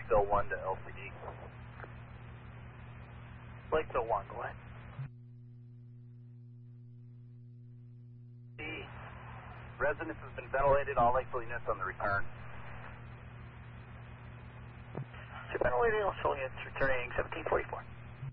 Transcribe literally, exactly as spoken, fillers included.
Lakeville one to L C D. Lakeville one, go ahead. The residence has been ventilated, all Lakeville units on the return. So ventilating, all units returning seventeen forty-four.